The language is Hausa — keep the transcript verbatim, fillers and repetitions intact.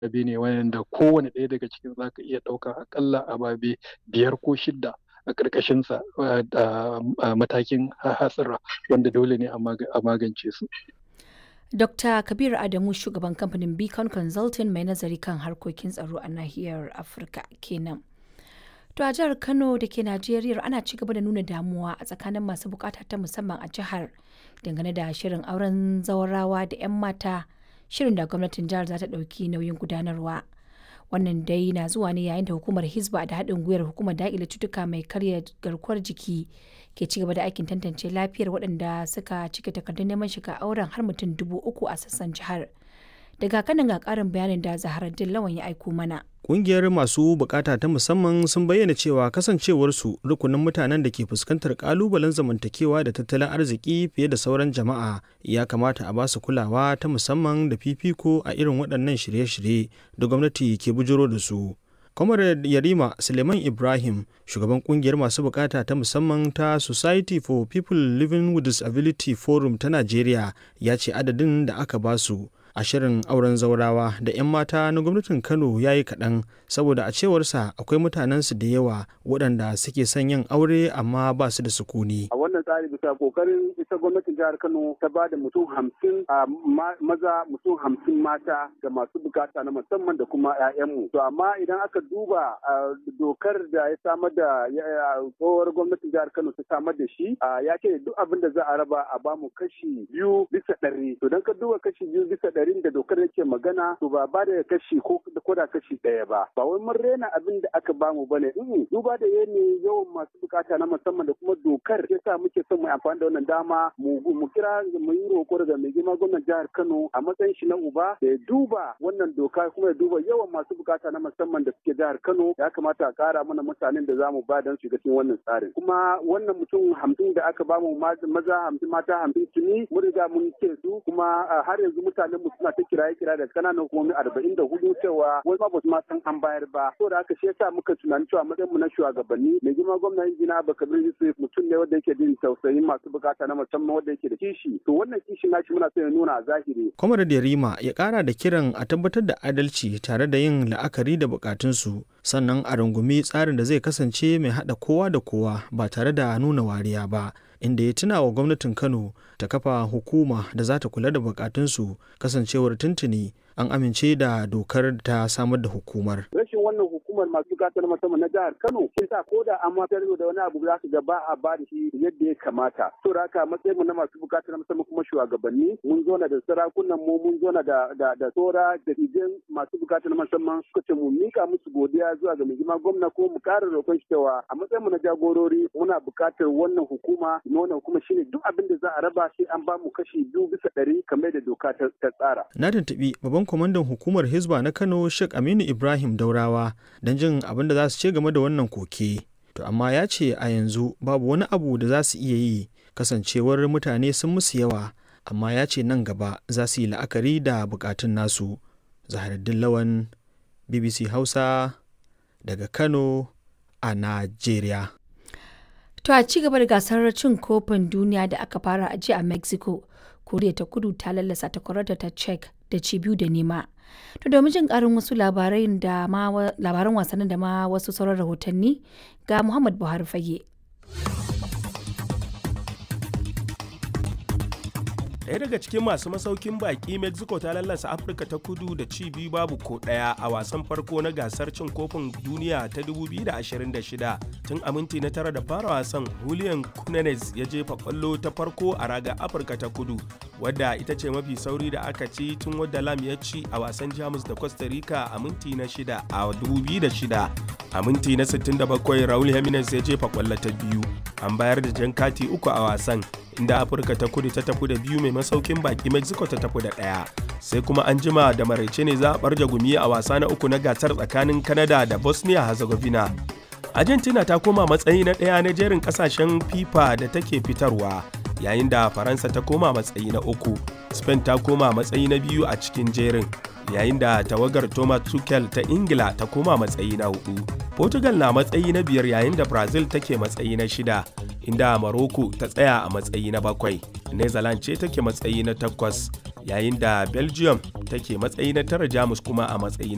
ababe ne wanda kowane ɗaya daga cikin za ka iya ɗauka aƙalla ababe biyar ko shidda a ƙarƙashinsa a matakin hatsira wanda dole ne a magance su. Dokta Kabir Adamu shugaban kamfanin Beacon Consulting mai nazari kan harkokin tsaro a nahiyar Afirka kenan. To a jihar Kano da ke Najeriya ana ci gaba da nuna damuwa a tsakanin masu bukata ta musamman a jihar dangane da shirin auren zawarawa da 'yan mata, shirin da gwamnatin jihar za ta ɗauki nauyin gudanarwa. Wannan dai na zuwa ne yayin da hukumar Hizba da haɗin gwiwar hukumar daƙile cutuka mai karya garkuwar jiki ke ci gaba da aikin tantance lafiyar waɗanda suka cike takardun neman shiga auren har mutum dubu uku a sassan jihar. Daga kanan ga ƙarin bayanin da Zaharaddin Lawan ya aiko mana. Ƙungiyar masu bukata ta musamman sun bayyana cewa kasancewarsu rukunin mutanen da ke fuskantar ƙalubalen zamantakewa da tattalin arziki fiye da sauran jama'a ya kamata a basu kulawa ta musamman da fifiko a irin waɗannan shirye-shirye da gwamnati ke bujiro da su. Comrade Yarima Suleiman Ibrahim, shugaban kungiyar masu bukata ta musamman ta Society for People Living with Disability Forum ta Najeriya, ya ce adadin da aka basu a shirin auren zaurawa da 'yan mata na gwamnatin Kano ya yi kaɗan, saboda a cewarsa akwai mutanensu da yawa waɗanda suke son yin aure amma ba su da sukuni. A wannan tsari bisa kokarin ita gwamnatin jihar Kano ta ba da mutum hamsin a maza mutum hamsin mata ga masu bukata na musamman da kuma 'ya'yanmu. To amma idan aka duba dokar da ya samar da tsohuwar gwamnatin jihar Kano ta samar da shi ya ce duk abin da za a raba a bamu kashi biyu bisa ɗari. To don ka duba kashi biyu bisa ɗari da dokar yake magana to ba ba da kashi ko da kashi ɗaya ba. Ba wai mun rena abin da aka bamu bane. Duba da yanayin yawan masu bukata na musamman da kuma dokar ya sa muke son mu amfani da wannan dama mu kira mu yi roƙo daga mai girma gwamnan jihar Kano a matsayin shi na uba da ya duba wannan doka kuma ya duba yawan masu bukata na musamman da suke jihar Kano. Ya kamata a ƙara mana mutanen da zamu ba don shiga cikin wannan tsarin. Kuma wannan mutum hamsin da aka bamu maza hamsin mata hamsin tuni mun riga mun ce su kuma har yanzu mutanen mu suna ta kiraye kira da kananan hukumomi arba'in da hudu cewa wai ma ba su ma san an bayar ba. So da haka shi yasa muka tunani cewa matsayin mu na shugabanni mai girma gwamnan injina Abubakar Yusuf mutum ne wanda yake jin tausayin masu bukata na musamman wanda yake da kishi. To wannan kishi nashi muna son ya nuna a zahiri. Comrade Yarima ya kara da kiran a tabbatar da adalci tare da yin la'akari da bukatunsu, sannan a rungumi tsarin da zai kasance mai haɗa kowa da kowa ba tare da nuna wariya ba, inda ya tuna wa gwamnatin Kano ta kafa hukuma da za ta kula da bukatunsu, kasancewar tuntuni an amince da dokar ta samar da hukumar. Rashin wannan hukumar masu bukatar musamman na jihar Kano kin sa ko da an matar da wani abu za su ga ba a ba da shi yadda ya kamata. To da haka matsayin mu na masu bukatar musamman kuma shugabanni mun zo na da sarakunan mu mun zo na da da da tsora da idan masu bukatar musamman suka ce mu mika musu godiya zuwa ga mai girma gwamna ko mu ƙara roƙon shi cewa a matsayin mu na jagorori muna bukatar wannan hukuma nuna hukuma shine duk abin da za a raba sai an ba mu kashi biyu bisa ɗari kamar da doka ta tsara. Na tuntuɓi babban kwamandan hukumar Hizba na Kano Sheikh Aminu Ibrahim Daurawa don jin abin da za su ce game da wannan koke. To amma ya ce a yanzu babu wani abu da za su iya yi kasancewar mutane sun musu yawa, amma ya ce nan gaba za su yi la'akari da bukatun nasu. Zaharaddin Lawan, B B C Hausa daga Kano a Najeriya. To a ci gaba da gasar cin kofin duniya da aka fara a jiya a Mexico, Koriya ta Kudu ta lallasa takwararta ta Czech da ci biyu da nema. To domin jin karin wasu labaran da ma labaran wasannin da ma wasu sauran rahotanni ga Muhammad Buhari Fage. Ɗaya daga cikin masu masaukin baki, Mexico ta lallasa Afirka ta Kudu da ci biyu babu ko ɗaya a wasan farko na gasar cin kofin duniya ta dubu biyu da ashirin da shida. Tun a minti na tara da fara wasan, Julian Cunanes ya jefa kwallo ta farko a raga Afirka ta Kudu, wadda ita ce mafi sauri da aka ci tun wadda Lam ya ci a wasan Jamus da Costa Rica a minti na shida a dubu biyu da shida. A minti na sittin da bakwai, Raul Jimenez ya jefa kwallo ta biyu. An bayar da jan kati uku a wasan, inda Afirka ta Kudu ta tafi da biyu mai masaukin baki Mexico ta tafi da ɗaya. Sai kuma an jima da maraice ne za a barja gumi a wasa na uku na gasar tsakanin Canada da Bosnia Herzegovina. Argentina ta koma matsayi na ɗaya na jerin ƙasashen FIFA da take fitarwa, yayin da Faransa ta koma matsayi na uku. Spain ta koma matsayi na biyu a cikin jerin, yayin da tawagar Thomas Tuchel ta Ingila ta koma matsayi na hudu. Portugal na matsayi na biyar, yayin da Brazil take matsayi na shida, inda Morocco ta tsaya a matsayi na bakwai. Netherlands ce take matsayi na takwas, yayin da Belgium take matsayi na tara, Jamus kuma a matsayi